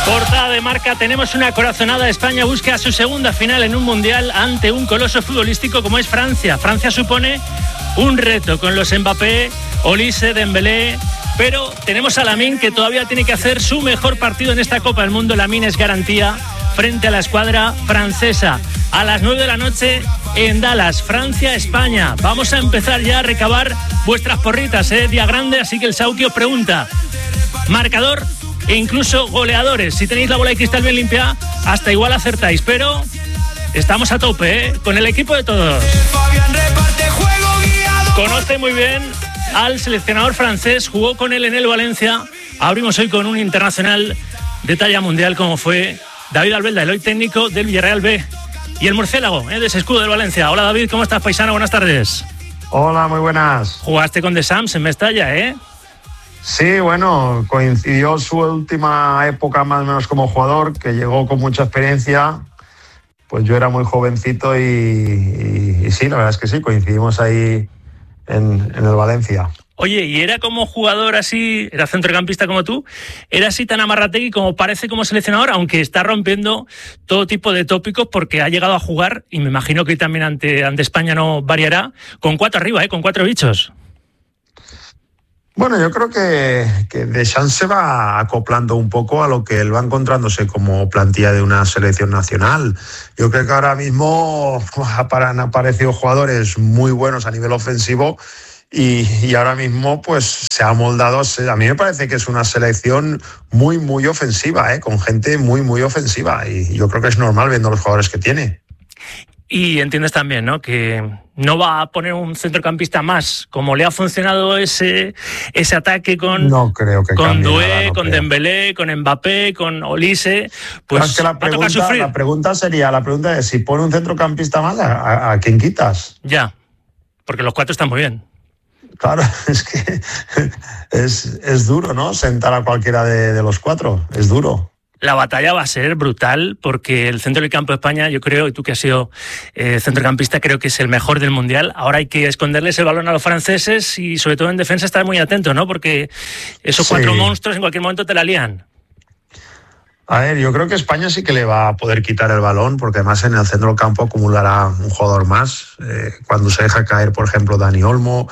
Portada de Marca, tenemos una corazonada. España busca su segunda final en un mundial ante un coloso futbolístico como es Francia. Francia supone un reto con los Mbappé, Olise, Dembélé, pero tenemos a Lamine que todavía tiene que hacer su mejor partido en esta Copa del Mundo. Lamine es garantía frente a la escuadra francesa. A las 9 de la noche en Dallas, Francia-España. Vamos a empezar ya a recabar vuestras porritas, día grande, así que el Sauki os pregunta marcador e incluso goleadores. Si tenéis la bola de cristal bien limpia, hasta igual acertáis, pero estamos a tope, con el equipo de todos. Conoce muy bien al seleccionador francés, jugó con él en el Valencia. Abrimos hoy con un internacional de talla mundial como fue David Albelda, el hoy técnico del Villarreal B. Y el murciélago, de ese escudo del Valencia. Hola David, ¿cómo estás, paisano? Buenas tardes. Hola, muy buenas. Jugaste con The Sams en Mestalla, ¿eh? Sí, bueno, coincidió su última época más o menos como jugador, que llegó con mucha experiencia. Pues yo era muy jovencito y sí, la verdad es que sí, coincidimos ahí en el Valencia. Oye, ¿y era como jugador así, era centrocampista como tú, era así tan amarrategui como parece como seleccionador, aunque está rompiendo todo tipo de tópicos porque ha llegado a jugar, y me imagino que también ante España no variará, con 4 arriba, con 4 bichos? Bueno, yo creo que Deschamps se va acoplando un poco a lo que él va encontrándose como plantilla de una selección nacional. Yo creo que ahora mismo han aparecido jugadores muy buenos a nivel ofensivo y ahora mismo pues se ha moldado. A mí me parece que es una selección muy, muy ofensiva, con gente muy, muy ofensiva, y yo creo que es normal viendo los jugadores que tiene. Y entiendes también, ¿no?, que no va a poner un centrocampista más, como le ha funcionado ese ataque con, no creo que con Doué, nada, no con creo. Dembélé, con Mbappé, con Olise. Pues es que va a tocar sufrir. La pregunta es, si pone un centrocampista más, ¿a quién quitas? Ya, porque los 4 están muy bien. Claro, es que es duro, ¿no?, sentar a cualquiera de los 4, es duro. La batalla va a ser brutal porque el centro del campo de España, yo creo, y tú que has sido centrocampista, creo que es el mejor del Mundial. Ahora hay que esconderles el balón a los franceses y sobre todo en defensa estar muy atento, ¿no?, porque esos 4 monstruos en cualquier momento te la lían. A ver, yo creo que España sí que le va a poder quitar el balón, porque además en el centro del campo acumulará un jugador más. Cuando se deja caer, por ejemplo, Dani Olmo,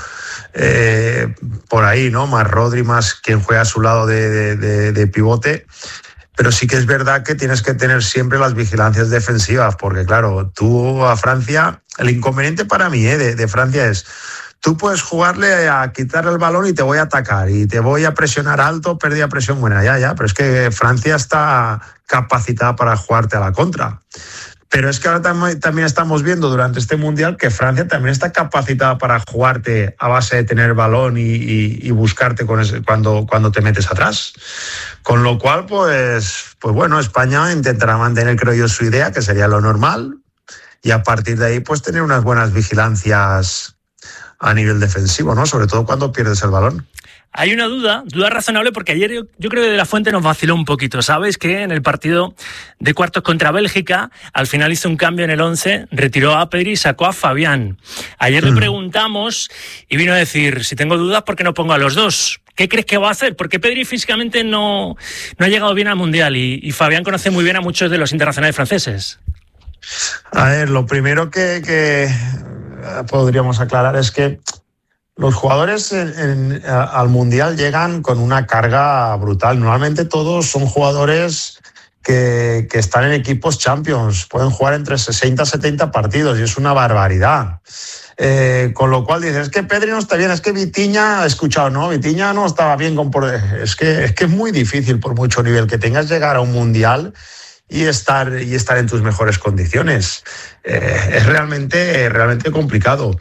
por ahí, ¿no?, más Rodri, más quien juega a su lado de pivote. Pero sí que es verdad que tienes que tener siempre las vigilancias defensivas, porque claro, tú a Francia, el inconveniente para mí de Francia es, tú puedes jugarle a quitar el balón y te voy a atacar y te voy a presionar alto, pérdida de presión buena, ya, pero es que Francia está capacitada para jugarte a la contra. Pero es que ahora también estamos viendo durante este Mundial que Francia también está capacitada para jugarte a base de tener balón y buscarte cuando te metes atrás. Con lo cual, pues bueno, España intentará mantener, creo yo, su idea, que sería lo normal, y a partir de ahí pues tener unas buenas vigilancias a nivel defensivo, ¿no?, sobre todo cuando pierdes el balón. Hay una duda razonable, porque ayer yo creo que De La Fuente nos vaciló un poquito. Sabes que en el partido de cuartos contra Bélgica, al final hizo un cambio en el 11, retiró a Pedri y sacó a Fabián. Ayer le preguntamos y vino a decir, si tengo dudas, ¿por qué no pongo a los dos? ¿Qué crees que va a hacer? Porque Pedri físicamente no ha llegado bien al Mundial y Fabián conoce muy bien a muchos de los internacionales franceses. A ver, lo primero que podríamos aclarar es que los jugadores al Mundial llegan con una carga brutal. Normalmente todos son jugadores que están en equipos Champions. Pueden jugar entre 60 y 70 partidos y es una barbaridad. Con lo cual dices, es que Pedri no está bien, es que Vitinha, he escuchado, ¿no?, Vitinha no estaba bien. Es que es muy difícil, por mucho nivel que tengas, llegar a un Mundial y estar en tus mejores condiciones. Es realmente complicado.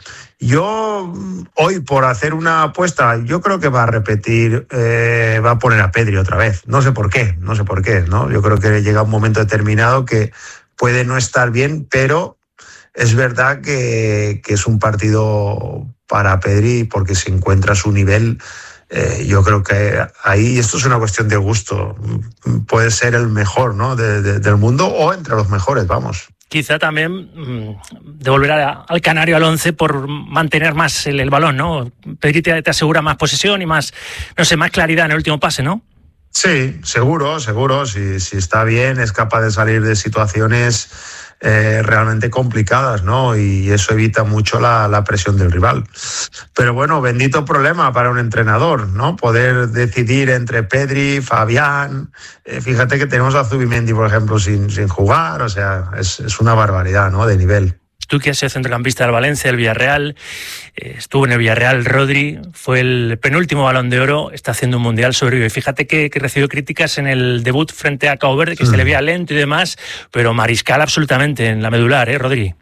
Yo hoy, por hacer una apuesta, yo creo que va a repetir, va a poner a Pedri otra vez. No sé por qué, ¿no? Yo creo que llega un momento determinado que puede no estar bien, pero es verdad que es un partido para Pedri, porque si encuentra su nivel, yo creo que ahí, esto es una cuestión de gusto, puede ser el mejor, ¿no?, del mundo, o entre los mejores, vamos. Quizá también devolver al canario al 11 por mantener más el balón, ¿no? Pedri te asegura más posesión y más claridad en el último pase, ¿no? Sí, seguro. Si está bien, es capaz de salir de situaciones realmente complicadas, ¿no? Y eso evita mucho la presión del rival. Pero bueno, bendito problema para un entrenador, ¿no? Poder decidir entre Pedri, Fabián. Fíjate que tenemos a Zubimendi, por ejemplo, sin jugar. O sea, es una barbaridad, ¿no? De nivel. Tú que has sido centrocampista del Valencia, del Villarreal, estuvo en el Villarreal Rodri, fue el penúltimo Balón de Oro, está haciendo un mundial soberbio. Y fíjate que recibió críticas en el debut frente a Cabo Verde, que se le veía lento y demás, pero mariscal absolutamente en la medular, Rodri.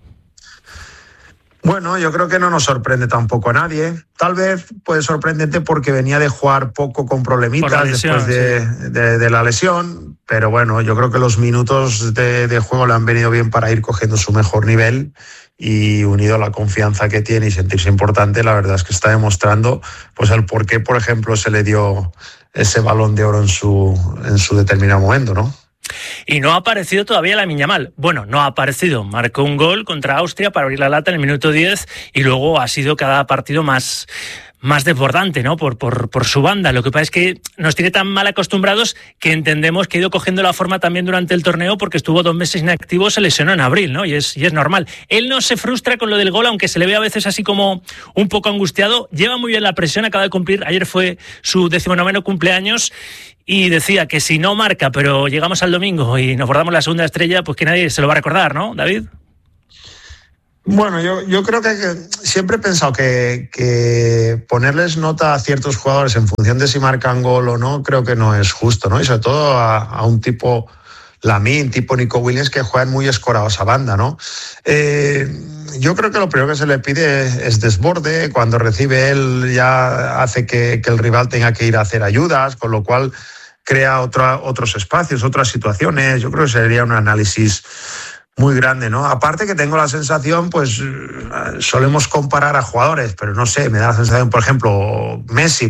Bueno, yo creo que no nos sorprende tampoco a nadie. Tal vez puede sorprenderte porque venía de jugar poco con problemitas después de la lesión, pero bueno, yo creo que los minutos de juego le han venido bien para ir cogiendo su mejor nivel y unido a la confianza que tiene y sentirse importante, la verdad es que está demostrando pues el por qué, por ejemplo, se le dio ese Balón de Oro en su determinado momento, ¿no? Y no ha aparecido todavía Lamine Yamal. Bueno, no ha aparecido. Marcó un gol contra Austria para abrir la lata en el minuto 10 y luego ha sido cada partido más desbordante, ¿no? Por su banda. Lo que pasa es que nos tiene tan mal acostumbrados que entendemos que ha ido cogiendo la forma también durante el torneo porque estuvo 2 meses inactivo, se lesionó en abril, ¿no? Y es normal. Él no se frustra con lo del gol, aunque se le ve a veces así como un poco angustiado. Lleva muy bien la presión, acaba de cumplir. Ayer fue su 19º cumpleaños y decía que si no marca, pero llegamos al domingo y nos bordamos la segunda estrella, pues que nadie se lo va a recordar, ¿no, David? Bueno, yo creo que siempre he pensado que ponerles nota a ciertos jugadores en función de si marcan gol o no, creo que no es justo, ¿no? Y sobre todo a un tipo Lamine, tipo Nico Williams, que juegan muy escorados a banda, ¿no? Yo creo que lo primero que se le pide es desborde. Cuando recibe él ya hace que el rival tenga que ir a hacer ayudas, con lo cual crea otros espacios, otras situaciones. Yo creo que sería un análisis muy grande, ¿no? Aparte que tengo la sensación, pues solemos comparar a jugadores, pero no sé, me da la sensación, por ejemplo, Messi,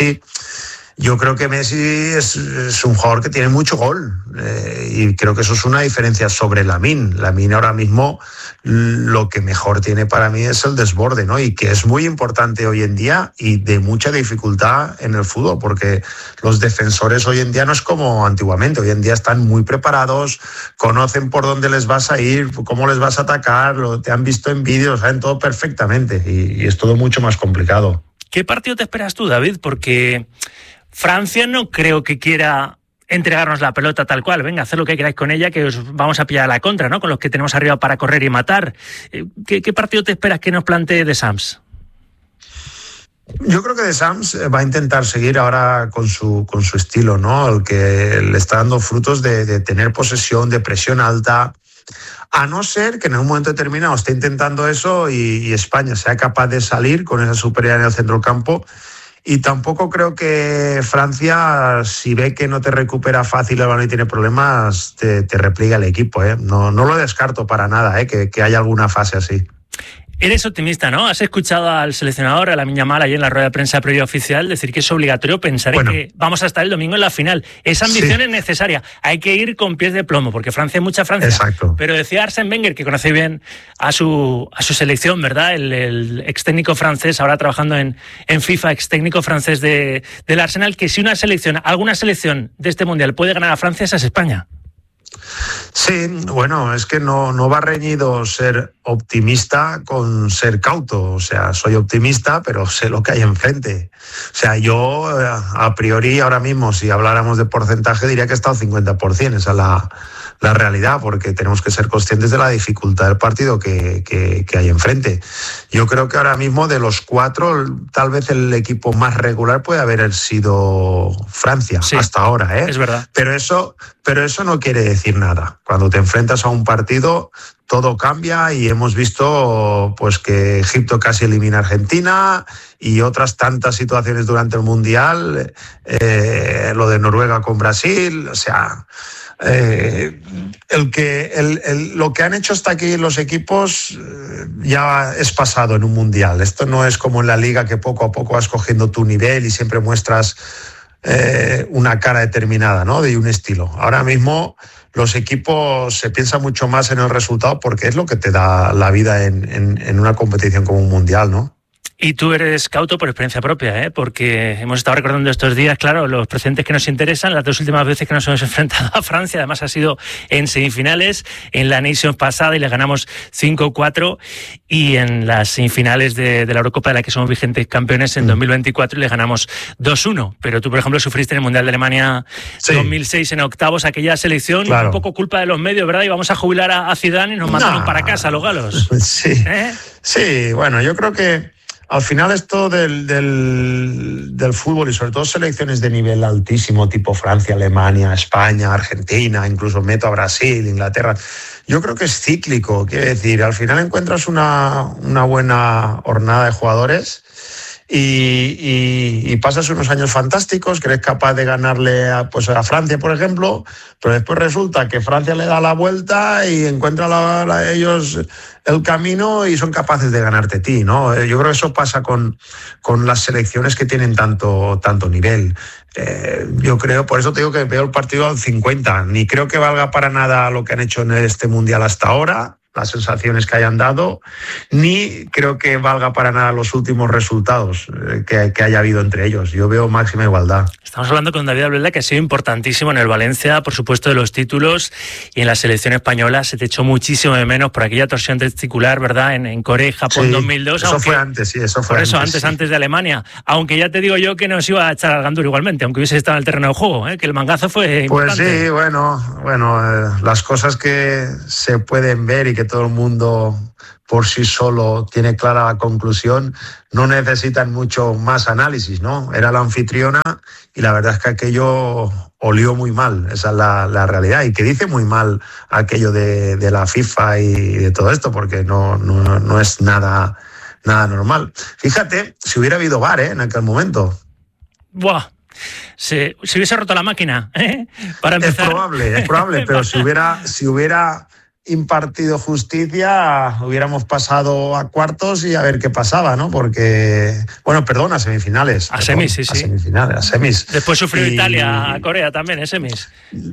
yo creo que Messi es un jugador que tiene mucho gol y creo que eso es una diferencia sobre Lamine. Lamine ahora mismo lo que mejor tiene para mí es el desborde, ¿no? Y que es muy importante hoy en día y de mucha dificultad en el fútbol, porque los defensores hoy en día no es como antiguamente. Hoy en día están muy preparados, conocen por dónde les vas a ir, cómo les vas a atacar, te han visto en vídeos, saben todo perfectamente y es todo mucho más complicado. ¿Qué partido te esperas tú, David? Porque Francia no creo que quiera entregarnos la pelota tal cual. Venga, haced lo que queráis con ella, que os vamos a pillar a la contra, ¿no? Con los que tenemos arriba para correr y matar. ¿Qué partido te esperas que nos plantee Deschamps? Yo creo que Deschamps va a intentar seguir ahora con su estilo, ¿no? El que le está dando frutos de tener posesión, de presión alta. A no ser que en un momento determinado esté intentando eso y España sea capaz de salir con esa superioridad en el centro del campo. Y tampoco creo que Francia, si ve que no te recupera fácil el balón y tiene problemas, te repliega el equipo, ¿eh? No lo descarto para nada, que haya alguna fase así. Eres optimista, ¿no? ¿Has escuchado al seleccionador, a Lamine Yamal, ahí en la rueda de prensa previa oficial, decir que es obligatorio pensar en que vamos a estar el domingo en la final? Esa ambición es necesaria. Hay que ir con pies de plomo, porque Francia es mucha Francia. Exacto. Pero decía Arsène Wenger, que conoce bien a su selección, ¿verdad? El ex técnico francés, ahora trabajando en FIFA, ex técnico francés del Arsenal, que si alguna selección de este mundial puede ganar a Francia, esa es España. Sí, bueno, es que no va reñido ser optimista con ser cauto. O sea, soy optimista, pero sé lo que hay enfrente. O sea, yo a priori ahora mismo, si habláramos de porcentaje, diría que he estado 50%. Esa es la realidad, porque tenemos que ser conscientes de la dificultad del partido que hay enfrente. Yo creo que ahora mismo de los 4, tal vez el equipo más regular puede haber sido Francia, hasta ahora, ¿eh? Es verdad. Pero eso no quiere decir nada. Cuando te enfrentas a un partido, todo cambia y hemos visto pues que Egipto casi elimina a Argentina y otras tantas situaciones durante el Mundial, lo de Noruega con Brasil, o sea... lo que han hecho hasta aquí los equipos ya es pasado en un mundial. Esto no es como en la liga, que poco a poco vas cogiendo tu nivel y siempre muestras una cara determinada, ¿no? De un estilo. Ahora mismo los equipos se piensa mucho más en el resultado porque es lo que te da la vida en una competición como un mundial, ¿no? Y tú eres cauto por experiencia propia, porque hemos estado recordando estos días, claro, los precedentes que nos interesan. Las 2 últimas veces que nos hemos enfrentado a Francia, además ha sido en semifinales, en la Nations pasada y le ganamos 5-4, y en las semifinales de la Eurocopa, de la que somos vigentes campeones en 2024, y le ganamos 2-1. Pero tú, por ejemplo, sufriste en el Mundial de Alemania 2006 en octavos, aquella selección, claro, un poco culpa de los medios, ¿verdad? Y vamos a jubilar a Zidane y nos mandaron para casa los galos. Sí, bueno, yo creo que al final esto del fútbol, y sobre todo selecciones de nivel altísimo, tipo Francia, Alemania, España, Argentina, incluso meto a Brasil, Inglaterra, yo creo que es cíclico. Quiere decir, al final encuentras una buena hornada de jugadores y pasas unos años fantásticos, que eres capaz de ganarle a Francia, por ejemplo, pero después resulta que Francia le da la vuelta y encuentra ellos el camino y son capaces de ganarte a ti, ¿no? Yo creo que eso pasa con las selecciones que tienen tanto nivel. Yo creo, por eso te digo que veo el partido al 50. Ni creo que valga para nada lo que han hecho en este Mundial hasta ahora, las sensaciones que hayan dado, ni creo que valga para nada los últimos resultados que haya habido entre ellos. Yo veo máxima igualdad. Estamos hablando con David Albelda, que ha sido importantísimo en el Valencia, por supuesto, de los títulos, y en la selección española se te echó muchísimo de menos por aquella torsión testicular, ¿verdad? En Corea y Japón 2002. Eso fue antes, sí, eso fue por antes. Eso, antes de Alemania. Aunque ya te digo yo que nos iba a echar al gandur igualmente, aunque hubiese estado en el terreno de juego, que el mangazo fue importante. Pues sí, bueno, las cosas que se pueden ver y que todo el mundo por sí solo tiene clara la conclusión, no necesitan mucho más análisis, ¿no? Era la anfitriona y la verdad es que aquello olió muy mal, esa es la realidad, y que dice muy mal aquello de la FIFA y de todo esto, porque no es nada normal. Fíjate, si hubiera habido VAR en aquel momento. ¡Buah! Se hubiese roto la máquina, para empezar. Es probable, pero si hubiera impartido justicia, hubiéramos pasado a cuartos y a ver qué pasaba, ¿no? Porque, a semifinales. A semis. A semis. Después sufrió Italia a Corea también, en semis.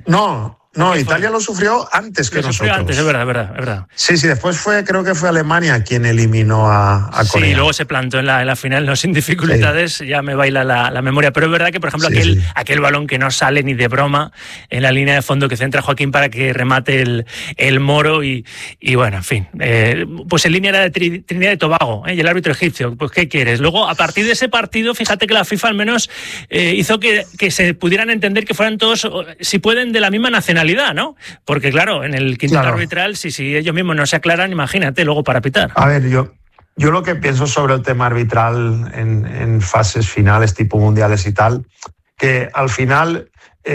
No, Italia lo sufrió antes que nosotros. Lo sufrió antes, es verdad. Sí, después creo que fue Alemania quien eliminó a Corea. Sí, luego se plantó en la final, no sin dificultades, ya me baila la memoria. Pero es verdad que, por ejemplo, aquel balón que no sale ni de broma en la línea de fondo que centra Joaquín para que remate el Moro y bueno, en fin. Pues en línea era de Trinidad y Tobago, y el árbitro egipcio, pues ¿qué quieres? Luego, a partir de ese partido, fíjate que la FIFA al menos hizo que se pudieran entender que fueran todos, si pueden, de la misma nacionalidad, ¿no? Porque claro, en el quinteto arbitral, si ellos mismos no se aclaran, imagínate luego para pitar. A ver, yo lo que pienso sobre el tema arbitral en fases finales tipo mundiales y tal, que al final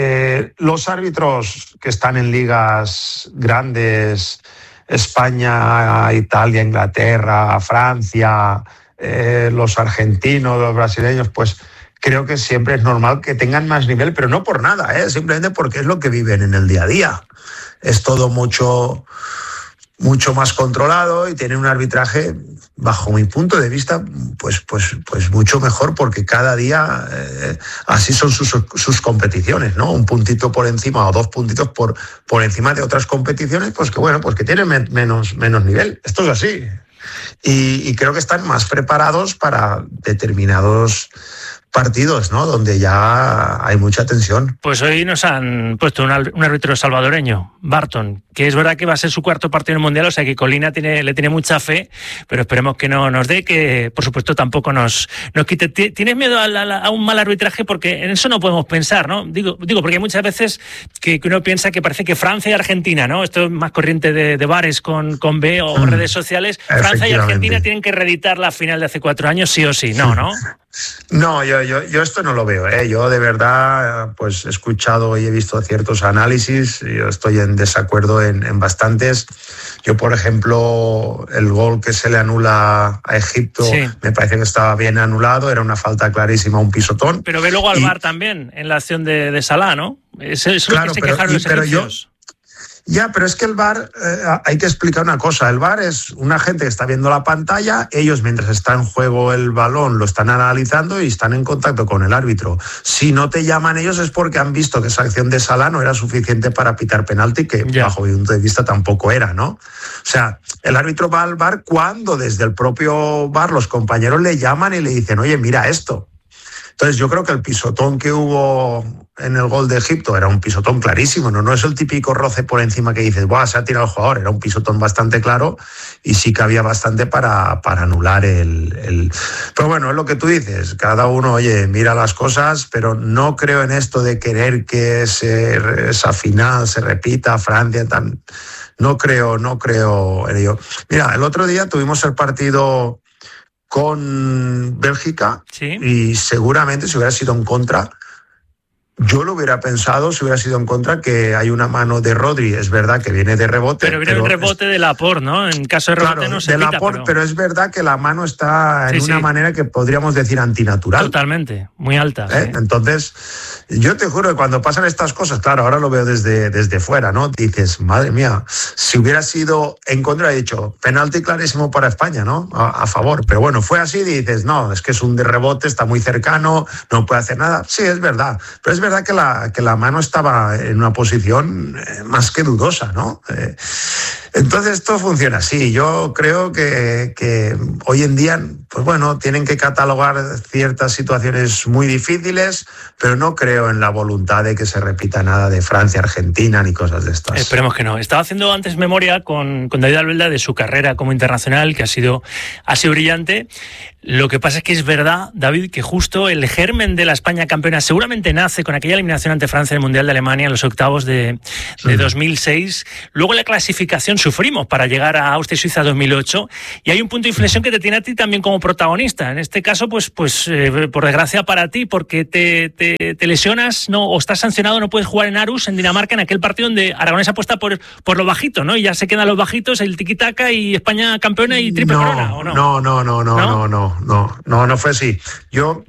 los árbitros que están en ligas grandes, España, Italia, Inglaterra, Francia, los argentinos, los brasileños, pues creo que siempre es normal que tengan más nivel, pero no por nada, simplemente porque es lo que viven en el día a día. Es todo mucho más controlado y tienen un arbitraje, bajo mi punto de vista, pues mucho mejor, porque cada día así son sus competiciones, ¿no? Un puntito por encima o 2 puntitos por encima de otras competiciones, pues que tienen menos nivel. Esto es así. Y creo que están más preparados para determinados partidos, ¿no? Donde ya hay mucha tensión. Pues hoy nos han puesto un árbitro salvadoreño, Barton, que es verdad que va a ser su 4º partido en el Mundial, o sea que Colina le tiene mucha fe, pero esperemos que no nos dé, que por supuesto tampoco nos quite. ¿Tienes miedo a un mal arbitraje? Porque en eso no podemos pensar, ¿no? Digo porque hay muchas veces que uno piensa que parece que Francia y Argentina, ¿no? Esto es más corriente de bares con B o redes sociales. Francia y Argentina tienen que reeditar la final de hace 4 años, sí o sí, ¿no? No, yo esto no lo veo, Yo de verdad pues he escuchado y he visto ciertos análisis, yo estoy en desacuerdo en bastantes. Yo, por ejemplo, el gol que se le anula a Egipto, me parece que estaba bien anulado, era una falta clarísima, un pisotón. Pero ve luego al VAR también, en la acción de Salah, ¿no? Eso es lo que se quejaron los egipcios. Ya, pero es que el VAR, hay que explicar una cosa, el VAR es una gente que está viendo la pantalla, ellos mientras está en juego el balón lo están analizando y están en contacto con el árbitro. Si no te llaman ellos es porque han visto que esa acción de Salah no era suficiente para pitar penalti, que bajo mi punto de vista tampoco era, ¿no? O sea, el árbitro va al VAR cuando desde el propio VAR los compañeros le llaman y le dicen, oye, mira esto. Entonces yo creo que el pisotón que hubo en el gol de Egipto era un pisotón clarísimo, no es el típico roce por encima que dices, ¡buah, se ha tirado el jugador! Era un pisotón bastante claro y sí que había bastante para anular el... Pero bueno, es lo que tú dices, cada uno, oye, mira las cosas, pero no creo en esto de querer que esa final se repita, Francia, tan... No creo en ello. Mira, el otro día tuvimos el partido con Bélgica, ¿sí? Y seguramente si hubiera sido en contra, yo lo hubiera pensado, si hubiera sido en contra, que hay una mano de Rodri, es verdad que viene de rebote. Pero viene un rebote de Laporte, ¿no? En caso de rebote no se de pita, Laporte, pero es verdad que la mano está en una manera que podríamos decir antinatural. Totalmente, muy alta. Sí. Entonces, yo te juro que cuando pasan estas cosas, claro, ahora lo veo desde fuera, ¿no? Dices, madre mía, si hubiera sido en contra, he dicho, penalti clarísimo para España, ¿no? A favor. Pero bueno, fue así y dices, no, es que es un de rebote, está muy cercano, no puede hacer nada. Sí, es verdad, pero es verdad que la mano estaba en una posición más que dudosa, ¿no? Entonces esto funciona así. Yo creo que hoy en día, pues bueno, tienen que catalogar ciertas situaciones muy difíciles, pero no creo en la voluntad de que se repita nada de Francia, Argentina, ni cosas de estas. Esperemos que no. Estaba haciendo antes memoria con David Albelda de su carrera como internacional, que ha sido brillante. Lo que pasa es que es verdad, David, que justo el germen de la España campeona seguramente nace con aquella eliminación ante Francia en el Mundial de Alemania en los octavos de 2006. Luego la clasificación sufrimos para llegar a Austria y Suiza 2008 y hay un punto de inflexión que te tiene a ti también como protagonista. En este caso, pues por desgracia para ti, porque te lesionas o estás sancionado, no puedes jugar en Aarhus, en Dinamarca, en aquel partido donde Aragonés apuesta por lo bajito, ¿no? Y ya se quedan los bajitos, el tiquitaca y España campeona y triple corona, ¿o no? No fue así. Yo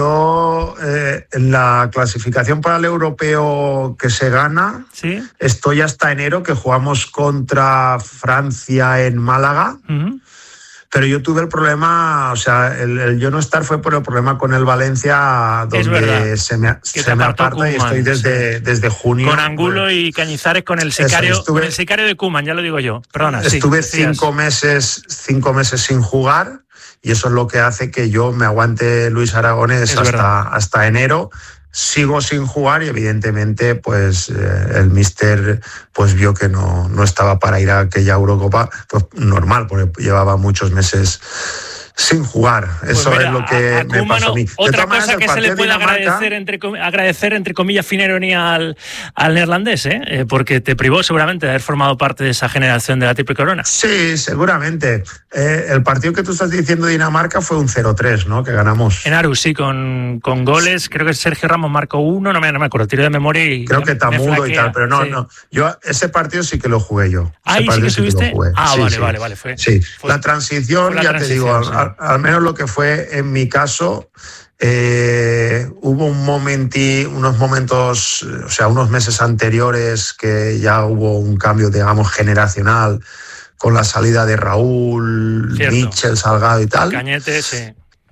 en la clasificación para el europeo que se gana, ¿sí? Estoy hasta enero, que jugamos contra Francia en Málaga. Uh-huh. Pero yo tuve el problema, o sea, el yo no estar fue por el problema con el Valencia, donde se me aparta Koeman, y estoy desde junio. Con Angulo y Cañizares, con el sicario, con el sicario de Koeman, ya lo digo yo. Perdona, estuve 5 meses sin jugar. Y eso es lo que hace que yo me aguante Luis Aragonés hasta enero. Sigo sin jugar y evidentemente pues el míster pues vio que no estaba para ir a aquella Eurocopa, pues normal, porque llevaba muchos meses sin jugar. Eso es lo que me pasó a mí. Otra cosa que se le puede agradecer entre comillas Fineroni al neerlandés, porque te privó seguramente de haber formado parte de esa generación de la triple corona. Sí, seguramente. El partido que tú estás diciendo de Dinamarca fue un 0-3, ¿no? Que ganamos. En Aarhus, sí, con goles. Creo que Sergio Ramos marcó uno, no me acuerdo, tiro de memoria y creo que Tamudo y tal, pero no. Yo ese partido sí que lo jugué yo. ¿Ahí sí que estuviste? Vale. Sí. La transición, ya te digo, al menos lo que fue en mi caso, hubo unos momentos, o sea, unos meses anteriores que ya hubo un cambio, digamos, generacional con la salida de Raúl, Mitchell, Salgado y tal. Cañete, sí.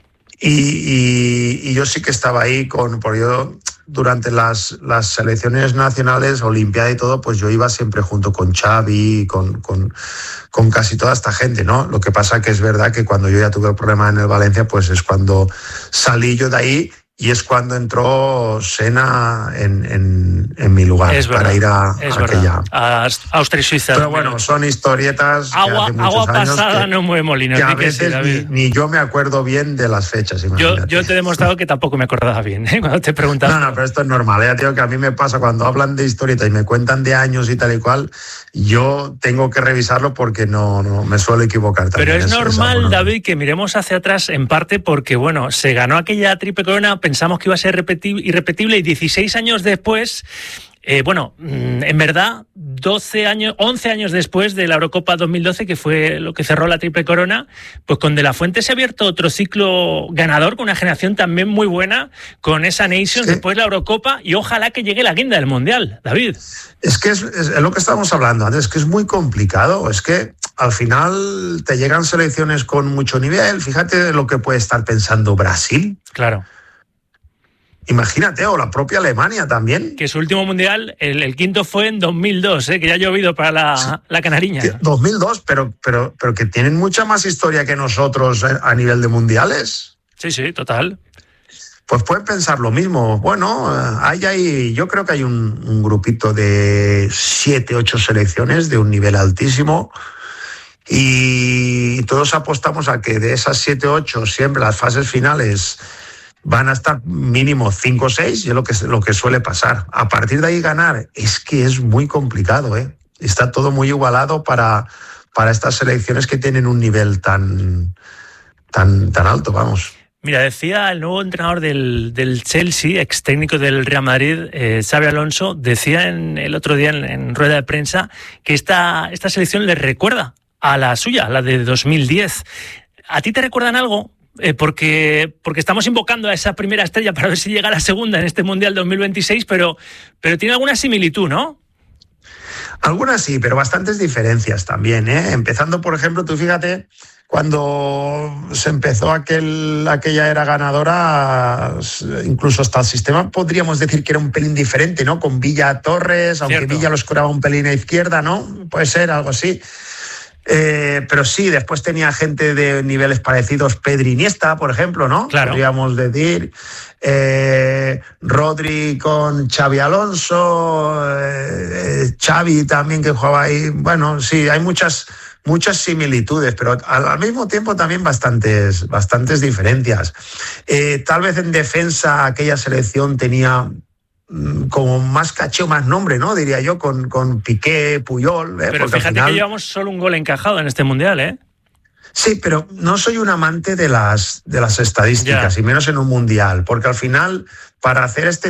Y yo sí que estaba ahí porque yo durante las selecciones nacionales, Olimpiada y todo, pues yo iba siempre junto con Xavi, con casi toda esta gente, ¿no? Lo que pasa que es verdad que cuando yo ya tuve el problema en el Valencia, pues es cuando salí yo de ahí y es cuando entró Sena en mi lugar para ir a Austria y Suiza. Pero bueno, son historietas agua pasada no mueve molinos. Que a veces ni yo me acuerdo bien de las fechas. Yo te he demostrado que tampoco me acordaba bien, cuando te preguntaba. No, pero esto es normal. Ya digo que a mí me pasa cuando hablan de historietas y me cuentan de años y tal y cual, yo tengo que revisarlo porque no me suelo equivocar también. Pero es normal, David, que miremos hacia atrás en parte porque, bueno, se ganó aquella triple corona. Pensamos que iba a ser irrepetible y 16 años después En verdad, 11 años después de la Eurocopa 2012, que fue lo que cerró la Triple Corona, pues con De La Fuente se ha abierto otro ciclo ganador, con una generación también muy buena, con esa Nations, después la Eurocopa, y ojalá que llegue la guinda del Mundial, David. Es que es lo que estábamos hablando antes, es que es muy complicado, es que al final te llegan selecciones con mucho nivel, fíjate lo que puede estar pensando Brasil. Claro. Imagínate, o la propia Alemania también. Que su último mundial, el quinto fue en 2002, que ya ha llovido para la canariña. 2002, pero que tienen mucha más historia que nosotros a nivel de mundiales. Sí, total. Pues pueden pensar lo mismo. Bueno, yo creo que hay un grupito de 7, 8 selecciones de un nivel altísimo y todos apostamos a que de esas 7, 8 siempre las fases finales van a estar mínimo 5 o 6, y es lo que suele pasar. A partir de ahí ganar, es que es muy complicado, ¿eh? Está todo muy igualado para estas selecciones que tienen un nivel tan alto, vamos. Mira, decía el nuevo entrenador del Chelsea, ex técnico del Real Madrid, Xabi Alonso, decía el otro día en rueda de prensa que esta selección le recuerda a la suya, a la de 2010. ¿A ti te recuerdan algo? Porque estamos invocando a esa primera estrella para ver si llega a la segunda en este Mundial 2026, pero tiene alguna similitud, ¿no? Algunas sí, pero bastantes diferencias también, ¿eh? Empezando, por ejemplo, tú fíjate, cuando se empezó aquella era ganadora, incluso hasta el sistema podríamos decir que era un pelín diferente, ¿no? Con Villa Torres, aunque Cierto. Villa lo escoraba un pelín a izquierda, ¿no? Puede ser algo así. Pero sí, después tenía gente de niveles parecidos, Pedri, Iniesta, por ejemplo, ¿no? Claro. Podríamos decir. Rodri con Xabi Alonso, Xavi también que jugaba ahí. Bueno, sí, hay muchas similitudes, pero al mismo tiempo también bastantes diferencias. Tal vez en defensa aquella selección tenía como más caché o más nombre, ¿no? Diría yo, con Piqué, Puyol. Pero fíjate que llevamos solo un gol encajado en este Mundial, ¿eh? Sí, pero no soy un amante de las estadísticas, y menos en un Mundial, porque al final, para hacer este